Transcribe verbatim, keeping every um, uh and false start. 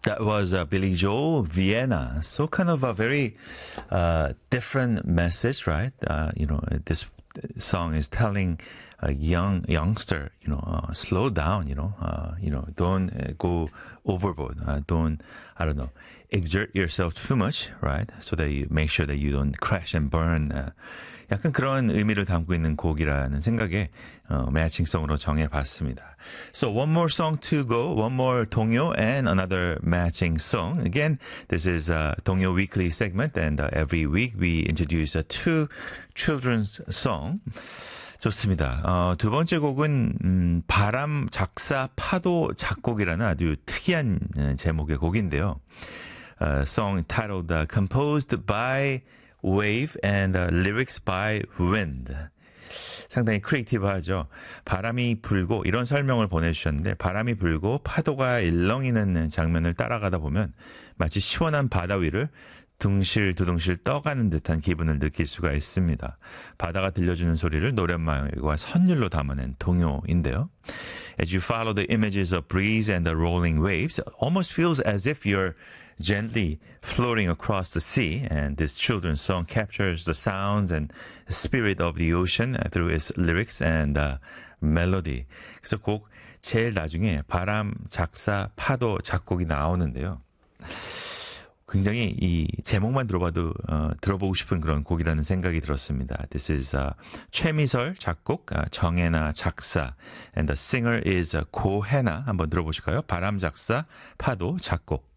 That was uh, Billy Joel, Vienna. So kind of a very uh, different message, right? Uh, you know, this song is telling a young youngster, you know, uh, slow down, you know, uh, you know, don't uh, go overboard. Uh, don't, I don't know, exert yourself too much, right? So that you make sure that you don't crash and burn. Uh, 약간 그런 의미를 담고 있는 곡이라는 생각에 어, 매칭송으로 정해봤습니다. So one more song to go, one more 동요 and another matching song. Again, this is a 동요 weekly segment, and uh, every week we introduce uh, two children's song. 좋습니다. 어, 두 번째 곡은 음, 바람, 작사, 파도, 작곡이라는 아주 특이한 어, 제목의 곡인데요. Uh, song titled uh, Composed by Wave and uh, Lyrics by Wind. 상당히 크리에이티브하죠. 바람이 불고 이런 설명을 보내주셨는데 바람이 불고 파도가 일렁이는 장면을 따라가다 보면 마치 시원한 바다 위를 둥실두둥실 떠가는 듯한 기분을 느낄 수가 있습니다. 바다가 들려주는 소리를 노랫말과 선율로 담아낸 동요인데요. As you follow the images of breeze and the rolling waves, it almost feels as if you're gently floating across the sea, and this children's song captures the sounds and spirit of the ocean through its lyrics and uh, melody. 그래서 곡 제일 나중에 바람, 작사, 파도, 작곡이 나오는데요. 굉장히 이 제목만 들어봐도 어, 들어보고 싶은 그런 곡이라는 생각이 들었습니다. This is uh, 최미설 작곡, uh, 정혜나 작사, and the singer is uh, 고혜나. 한번 들어보실까요? 바람, 작사, 파도, 작곡.